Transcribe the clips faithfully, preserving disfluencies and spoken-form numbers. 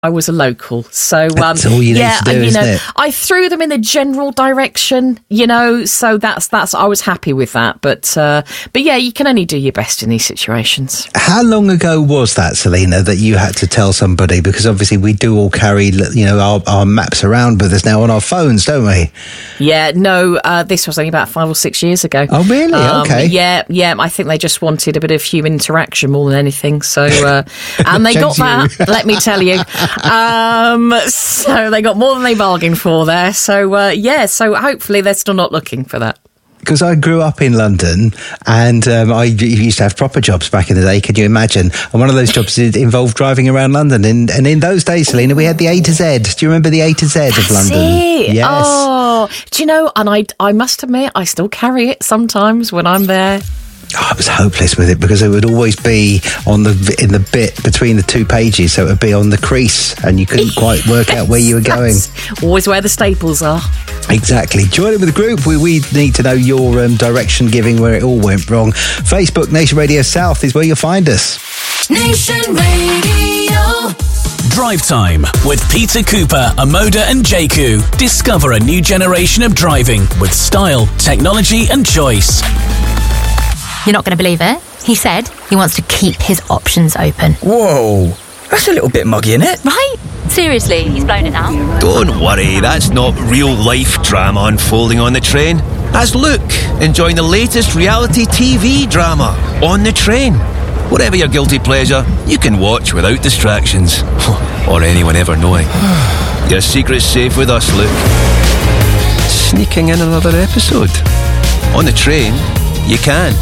I was a local. So, um, that's all you need yeah, to do, and, you isn't know, it? I threw them in the general direction, you know, so that's, that's, I was happy with that. But, uh, but yeah, you can only do your best in these situations. How long ago was that, Selena, that you had to tell somebody? Because obviously we do all carry, you know, our, our maps around with us now on our phones, don't we? Yeah, no, uh, this was only about five or six years ago. Oh, really? Um, okay. Yeah, yeah, I think they just wanted a bit of human interaction more than anything. So, uh, and they got that, let me tell you. Um, so they got more than they bargained for there. So, uh, yeah, so hopefully they're still not looking for that. Because I grew up in London and um, I used to have proper jobs back in the day, can you imagine? And one of those jobs involved driving around London. And, and in those days, Selena, we had the A to Z. Do you remember the A to Z That's of London? It. Yes. Oh, do you know, and I, I must admit, I still carry it sometimes when I'm there. Oh, I was hopeless with it because it would always be on the in the bit between the two pages, so it would be on the crease, and you couldn't quite work out where you were going. That's always where the staples are. Exactly. Join in with the group. We we need to know your um, direction giving where it all went wrong. Facebook Nation Radio South is where you'll find us. Nation Radio. Drive Time with Peter Cooper, Amoda and Jaku. Discover a new generation of driving with style, technology and choice. You're not going to believe it. He said he wants to keep his options open. Whoa, that's a little bit muggy, isn't it? Right? Seriously, he's blown it now. Don't worry, that's not real-life drama unfolding on the train. That's Luke, enjoying the latest reality T V drama, On the Train. Whatever your guilty pleasure, you can watch without distractions. Or anyone ever knowing. Your secret's safe with us, Luke. Sneaking in another episode. On the Train, you can.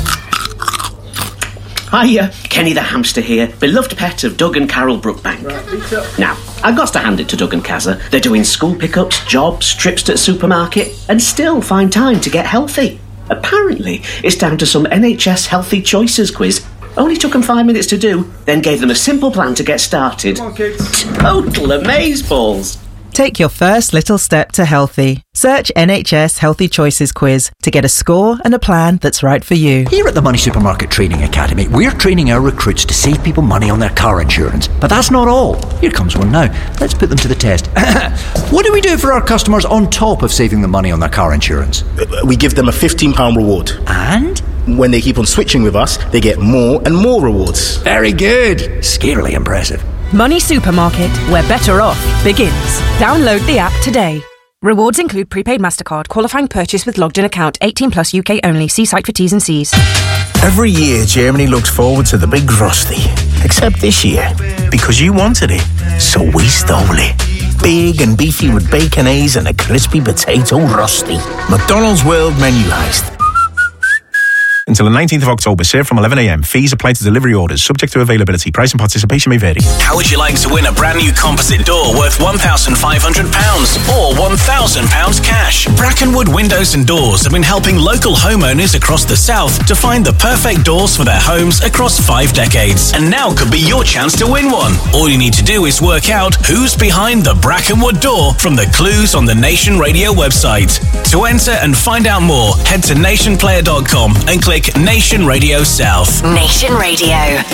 Hiya, Kenny the hamster here, beloved pet of Doug and Carol Brookbank. Right, now, I've got to hand it to Doug and Kazza. They're doing school pickups, jobs, trips to the supermarket, and still find time to get healthy. Apparently, it's down to some N H S Healthy Choices quiz. Only took them five minutes to do, then gave them a simple plan to get started. Come on, kids. Total amazeballs. Take your first little step to healthy. Search N H S Healthy Choices quiz to get a score and a plan that's right for you. Here at the Money Supermarket Training Academy, we're training our recruits to save people money on their car insurance. But that's not all. Here comes one now. Let's put them to the test. What do we do for our customers on top of saving them money on their car insurance? We give them a fifteen pounds reward. And? When they keep on switching with us, they get more and more rewards. Very good. Scarily impressive. Money Supermarket, where better off begins. Download the app today. Rewards include prepaid MasterCard, qualifying purchase with logged-in account, eighteen plus U K only. See site for T's and C's. Every year, Germany looks forward to the big Rusty. Except this year, because you wanted it, so we stole it. Big and beefy with bacon A's and a crispy potato Rusty. McDonald's World Menu Heist. Until the nineteenth of October, served from eleven a.m. Fees apply to delivery orders, subject to availability. Price and participation may vary. How would you like to win a brand new composite door worth one thousand five hundred pounds or one thousand pounds cash? Brackenwood Windows and Doors have been helping local homeowners across the south to find the perfect doors for their homes across five decades. And now could be your chance to win one. All you need to do is work out who's behind the Brackenwood door from the clues on the Nation Radio website. To enter and find out more, head to nation player dot com and click Nation Radio South. Nation Radio.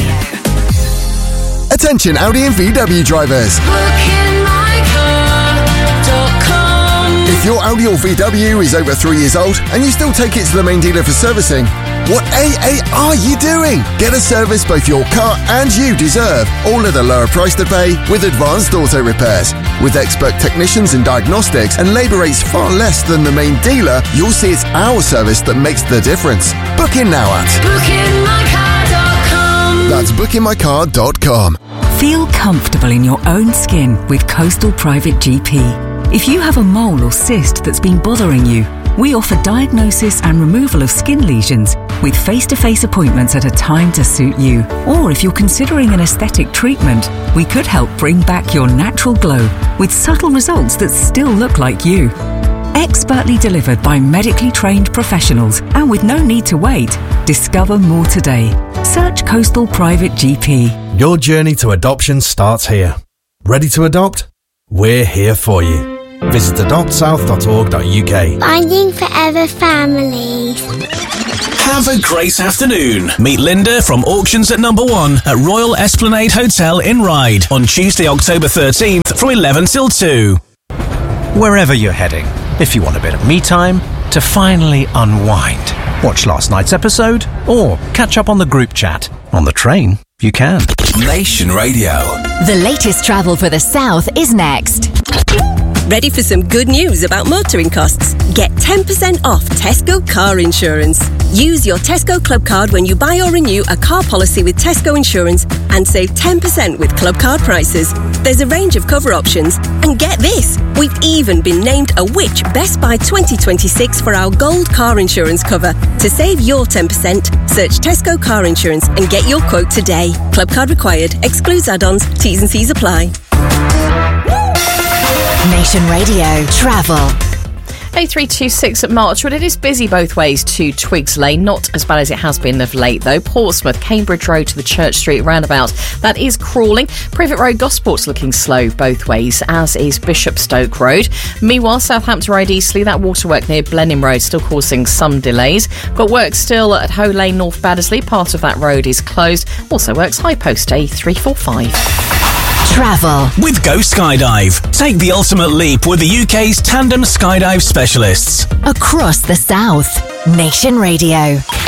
Attention Audi and V W drivers. If your Audi or V W is over three years old and you still take it to the main dealer for servicing, what A A are you doing? Get a service both your car and you deserve, all at a lower price to pay with Advanced Auto Repairs. With expert technicians and diagnostics and labour rates far less than the main dealer, you'll see it's our service that makes the difference. Book in now at booking my car dot com. That's booking my car dot com. Feel comfortable in your own skin with Coastal Private G P. If you have a mole or cyst that's been bothering you, we offer diagnosis and removal of skin lesions with face-to-face appointments at a time to suit you. Or if you're considering an aesthetic treatment, we could help bring back your natural glow with subtle results that still look like you. Expertly delivered by medically trained professionals and with no need to wait. Discover more today. Search Coastal Private G P. Your journey to adoption starts here. Ready to adopt? We're here for you. Visit adopt south dot org dot U K. Finding Forever Families. Have a great afternoon. Meet Linda from Auctions at Number One at Royal Esplanade Hotel in Ryde on Tuesday, October thirteenth from eleven till two. Wherever you're heading, if you want a bit of me time to finally unwind, watch last night's episode or catch up on the group chat. On the train, you can. Nation Radio. The latest travel for the South is next. Ready for some good news about motoring costs? Get ten percent off Tesco car insurance. Use your Tesco Club card when you buy or renew a car policy with Tesco Insurance and save ten percent with Club card prices. There's a range of cover options. And get this, we've even been named a Which Best Buy twenty twenty-six for our gold car insurance cover. To save your ten percent, search Tesco car insurance and get your quote today. Club card required. Excludes add-ons. T's and C's apply. Nation Radio Travel. A three two six at Marchwood. It is busy both ways to Twigs Lane. Not as bad as it has been of late, though. Portsmouth, Cambridge Road to the Church Street roundabout. That is crawling. Privet Road, Gosport's looking slow both ways, as is Bishopstoke Road. Meanwhile, Southampton Road, Eastleigh, that waterwork near Blenheim Road still causing some delays. Got work still at Hoe Lane, North Baddesley. Part of that road is closed. Also works High Post A three four five. Travel. With Go Skydive. Take the ultimate leap with the U K's tandem skydive specialists. Across the South. Nation Radio.